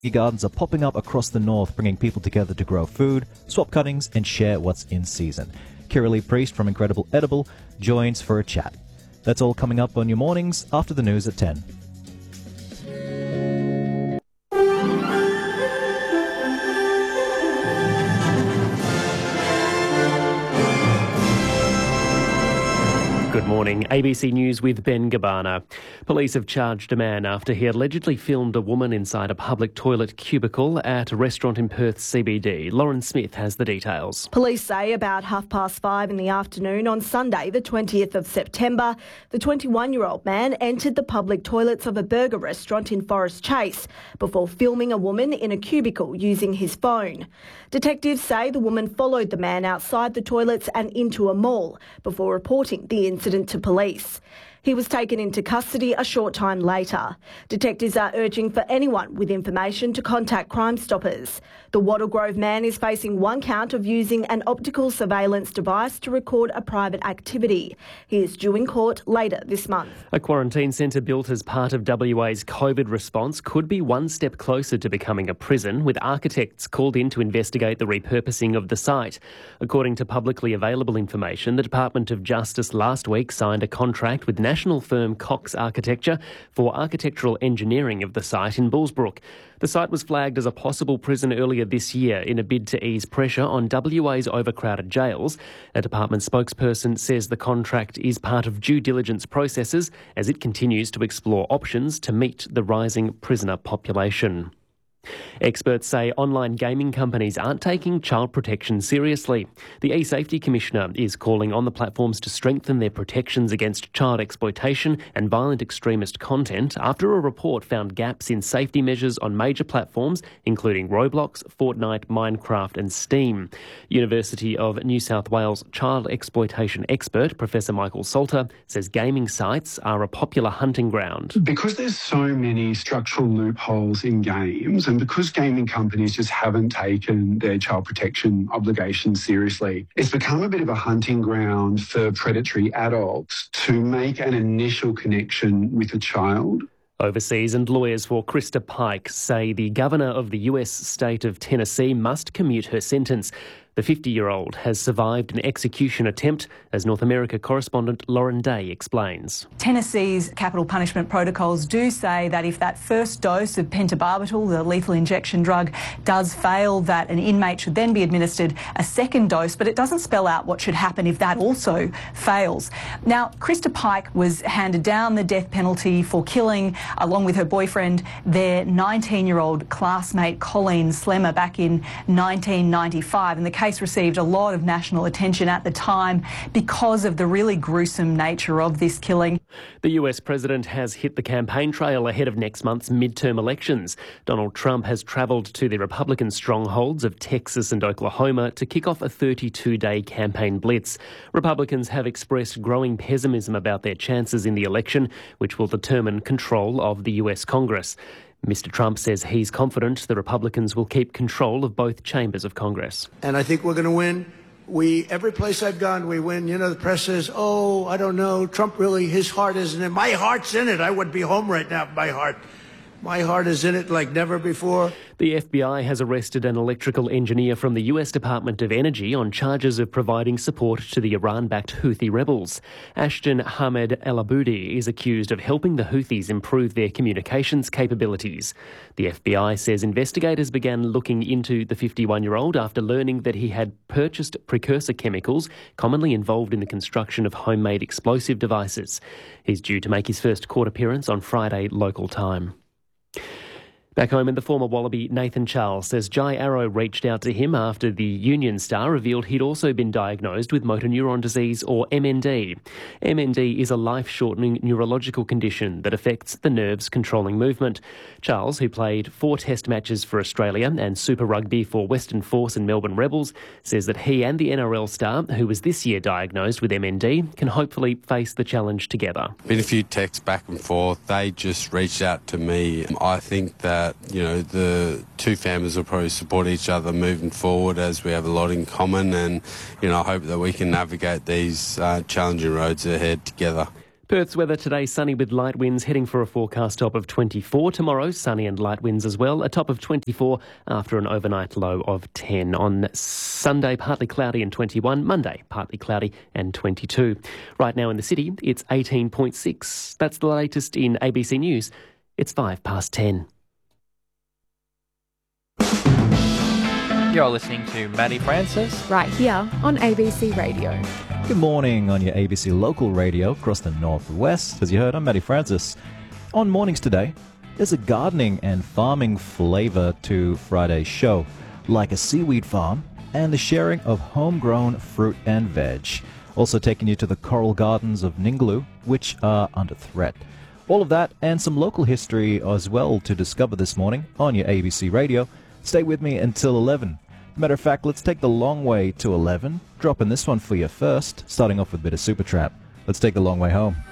Gardens are popping up across the north, bringing people together to grow food, swap cuttings, and share what's in season. Kiralee Priest from Incredible Edible joins for a chat. That's all coming up on your mornings after the news at 10. Good morning. ABC News with Ben Gabbana. Police have charged a man after he allegedly filmed a woman inside a public toilet cubicle at a restaurant in Perth CBD. Lauren Smith has the details. Police say about 5:30 in the afternoon on Sunday, the 20th of September, the 21-year-old man entered the public toilets of a burger restaurant in Forest Chase before filming a woman in a cubicle using his phone. Detectives say the woman followed the man outside the toilets and into a mall before reporting the incident to police. He was taken into custody a short time later. Detectives are urging for anyone with information to contact Crime Stoppers. The Wattle Grove man is facing one count of using an optical surveillance device to record a private activity. He is due in court later this month. A quarantine centre built as part of WA's COVID response could be one step closer to becoming a prison, with architects called in to investigate the repurposing of the site. According to publicly available information, the Department of Justice last week signed a contract with national firm Cox Architecture for architectural engineering of the site in Bullsbrook. The site was flagged as a possible prison earlier this year in a bid to ease pressure on WA's overcrowded jails. A department spokesperson says the contract is part of due diligence processes as it continues to explore options to meet the rising prisoner population. Experts say online gaming companies aren't taking child protection seriously. The eSafety Commissioner is calling on the platforms to strengthen their protections against child exploitation and violent extremist content after a report found gaps in safety measures on major platforms including Roblox, Fortnite, Minecraft and Steam. University of New South Wales child exploitation expert Professor Michael Salter says gaming sites are a popular hunting ground. Because there's so many structural loopholes in games, and because gaming companies just haven't taken their child protection obligations seriously, it's become a bit of a hunting ground for predatory adults to make an initial connection with a child. Overseas, and lawyers for Krista Pike say the governor of the US state of Tennessee must commute her sentence. The 50-year-old has survived an execution attempt, as North America correspondent Lauren Day explains. Tennessee's capital punishment protocols do say that if that first dose of pentobarbital, the lethal injection drug, does fail, that an inmate should then be administered a second dose, but it doesn't spell out what should happen if that also fails. Now, Krista Pike was handed down the death penalty for killing, along with her boyfriend, their 19-year-old classmate Colleen Slemmer back in 1995, and the case received a lot of national attention at the time because of the really gruesome nature of this killing. The US president has hit the campaign trail ahead of next month's midterm elections. Donald Trump has travelled to the Republican strongholds of Texas and Oklahoma to kick off a 32-day campaign blitz. Republicans have expressed growing pessimism about their chances in the election, which will determine control of the US Congress. Mr. Trump says he's confident the Republicans will keep control of both chambers of Congress. And I think we're going to win. Every place I've gone, we win. You know, the press says, oh, I don't know, Trump really, his heart isn't in it. My heart's in it. I would be home right now, my heart is in it like never before. The FBI has arrested an electrical engineer from the US Department of Energy on charges of providing support to the Iran-backed Houthi rebels. Ashton Ahmed El Aboudi is accused of helping the Houthis improve their communications capabilities. The FBI says investigators began looking into the 51-year-old after learning that he had purchased precursor chemicals commonly involved in the construction of homemade explosive devices. He's due to make his first court appearance on Friday local time. Back home, in the former Wallaby, Nathan Charles says Jai Arrow reached out to him after the Union star revealed he'd also been diagnosed with motor neuron disease, or MND. MND is a life-shortening neurological condition that affects the nerves controlling movement. Charles, who played 4 test matches for Australia and Super Rugby for Western Force and Melbourne Rebels, says that he and the NRL star, who was this year diagnosed with MND, can hopefully face the challenge together. Been a few texts back and forth. They just reached out to me. I think that the two families will probably support each other moving forward, as we have a lot in common, and I hope that we can navigate these challenging roads ahead together. Perth's weather today, sunny with light winds, heading for a forecast top of 24. Tomorrow, sunny and light winds as well, a top of 24 after an overnight low of 10. On Sunday, partly cloudy and 21. Monday, partly cloudy and 22. Right now in the city, it's 18.6. That's the latest in ABC News. It's 10:05. You're listening to Maddie Francis. Right here on ABC Radio. Good morning on your ABC local radio across the northwest. As you heard, I'm Matty Francis. On Mornings today, there's a gardening and farming flavour to Friday's show, like a seaweed farm and the sharing of homegrown fruit and veg. Also taking you to the coral gardens of Ningaloo, which are under threat. All of that and some local history as well to discover this morning on your ABC radio. Stay with me until 11. Matter of fact, let's take the long way to 11. Dropping this one for you first, starting off with a bit of Supertramp. Let's take the long way home.